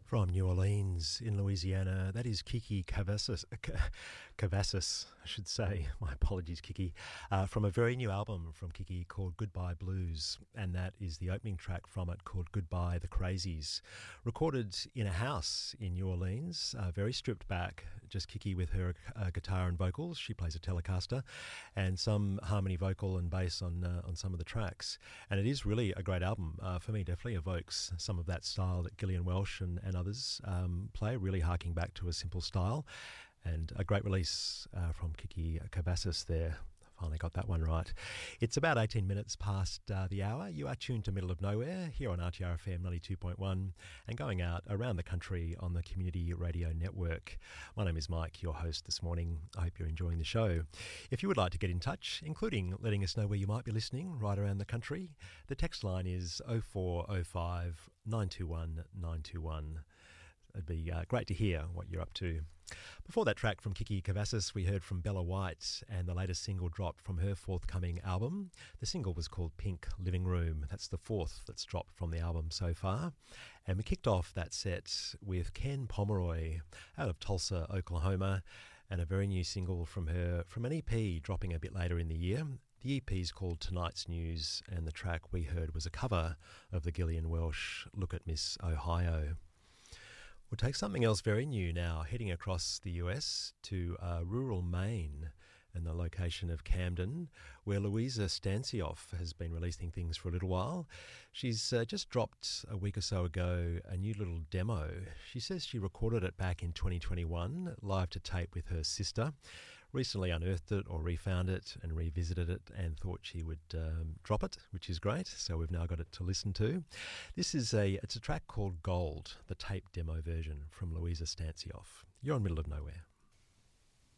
From New Orleans in Louisiana, that is Kiki Cavassis, I should say. My apologies, Kiki. From a very new album from Kiki called Goodbye Blues, and that is the opening track from it called Goodbye the Crazies. Recorded in a house in New Orleans, very stripped back, just Kiki with her guitar and vocals. She plays a Telecaster, and some harmony vocal and bass on some of the tracks. And it is really a great album. For me, definitely evokes some of that style that Gillian Welch and others play, really harking back to a simple style. And a great release from Kiki Cavassis there. Finally got that one right. It's about 18 minutes past the hour. You are tuned to Middle of Nowhere here on RTRFM 92.1 and going out around the country on the Community Radio Network. My name is Mike, your host this morning. I hope you're enjoying the show. If you would like to get in touch, including letting us know where you might be listening right around the country, the text line is 0405 921 921. It'd be great to hear what you're up to. Before that track from Kiki Cavassis, we heard from Bella White and the latest single dropped from her forthcoming album. The single was called Pink Living Room. That's the fourth that's dropped from the album so far. And we kicked off that set with Ken Pomeroy out of Tulsa, Oklahoma, and a very new single from her from an EP dropping a bit later in the year. The EP is called Tonight's News, and the track we heard was a cover of the Gillian Welch Look at Miss Ohio. We'll take something else very new now, heading across the US to rural Maine and the location of Camden, where Louisa Stansioff has been releasing things for a little while. She's just dropped a week or so ago a new little demo. She says she recorded it back in 2021, live to tape with her sister. Recently unearthed it or refound it and revisited it and thought she would drop it, which is great. So we've now got it to listen to. It's a track called Gold, the tape demo version from Louisa Stansioff. You're on Middle of Nowhere.